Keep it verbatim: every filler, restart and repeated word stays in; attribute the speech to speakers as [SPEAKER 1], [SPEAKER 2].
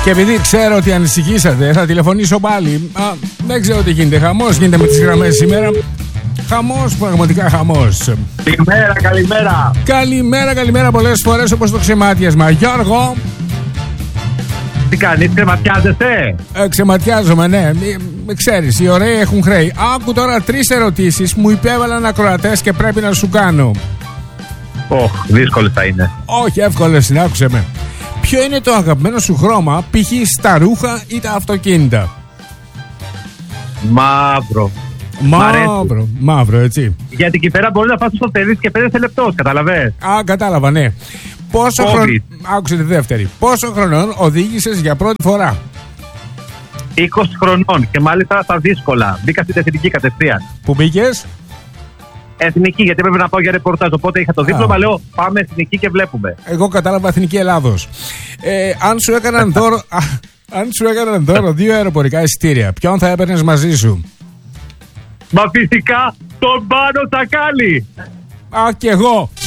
[SPEAKER 1] Και επειδή ξέρω ότι ανησυχήσατε, θα τηλεφωνήσω πάλι. Α, δεν ξέρω τι γίνεται. Χαμός γίνεται με τις γραμμές σήμερα. Χαμός, πραγματικά χαμός.
[SPEAKER 2] Καλημέρα, καλημέρα.
[SPEAKER 1] Καλημέρα, καλημέρα πολλές φορές όπως το ξεμάτιασμα. Γιώργο.
[SPEAKER 2] Τι κάνεις, ξεματιάζεσαι?
[SPEAKER 1] Ε, ξεματιάζομαι, ναι. Με ξέρεις, οι ωραίοι έχουν χρέη. Άκου τώρα τρεις ερωτήσεις μου υπέβαλαν ακροατές και πρέπει να σου κάνω.
[SPEAKER 2] Ωχ, δύσκολες θα είναι.
[SPEAKER 1] Όχι, εύκολες είναι, άκουσε με. Ποιο είναι το αγαπημένο σου χρώμα, π.χ. στα ρούχα ή τα αυτοκίνητα?
[SPEAKER 2] Μαύρο.
[SPEAKER 1] Μαύρο, μαύρο, έτσι.
[SPEAKER 2] Γιατί εκεί πέρα μπορεί να φας στο παιδί και πέντε λεπτός, καταλαβες.
[SPEAKER 1] Α, κατάλαβα, ναι. Πόσο χρόνο. Άκουσε τη δεύτερη. Πόσο χρονών οδήγησες για πρώτη φορά?
[SPEAKER 2] είκοσι χρονών και μάλιστα στα δύσκολα. Μπήκα στην εθνική κατευθείαν.
[SPEAKER 1] Πού μπήκες?
[SPEAKER 2] Εθνική, γιατί έπρεπε να πάω για ρεπορτάζ. Οπότε είχα το δίπλωμα, λέω πάμε εθνική και βλέπουμε.
[SPEAKER 1] Εγώ κατάλαβα Εθνική Ελλάδος. Ε, αν σου έκαναν δώρο, α, αν σου έκαναν δώρο δύο αεροπορικά εισιτήρια, ποιον θα έπαιρνες μαζί σου?
[SPEAKER 2] Μα φυσικά τον Πάνο Τσακάλι.
[SPEAKER 1] Α, κι εγώ.